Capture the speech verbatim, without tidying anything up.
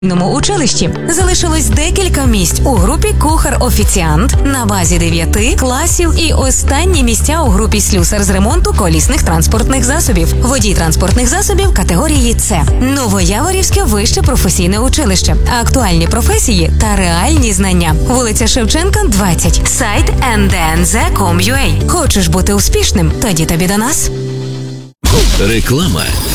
Училищі залишилось декілька місць у групі кухар-офіціант на базі дев'яти класів і останні місця у групі слюсар з ремонту колісних транспортних засобів. Водій транспортних засобів категорії С. Новояворівське вище професійне училище. Актуальні професії та реальні знання. Вулиця Шевченка, двадцять. Сайт ен де ен зет крапка ком крапка ю а. Хочеш бути успішним? Тоді тобі до нас. Реклама.